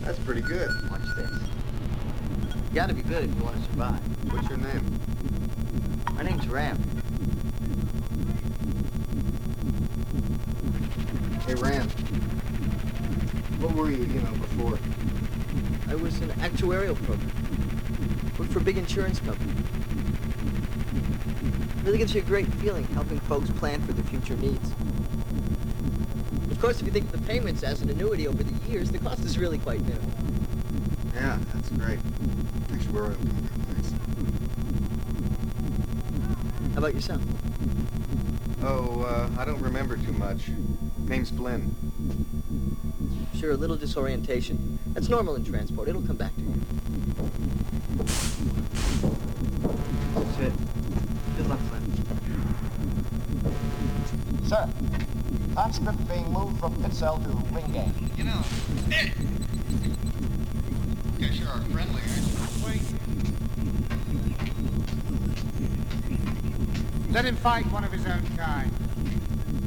That's pretty good. Watch this. You gotta be good if you want to survive. What's your name? My name's Ram. Hey, Ram. What were you, before? I was an actuarial program. Worked for a big insurance company. Really gives you a great feeling helping folks plan for their future needs. Of course, if you think of the payments as an annuity over the years, the cost is really quite minimal. Yeah, that's great. Actuarial company, nice. How about yourself? Oh, I don't remember too much. Name's Flynn. Sure, a little disorientation. That's normal in transport. It'll come back to you. That's it. Good luck, Flynn. Sir, conscript being moved from Pitzel to Wingate. You know, you guys sure are friendly, aren't you? Wait. Let him fight one of his own kind.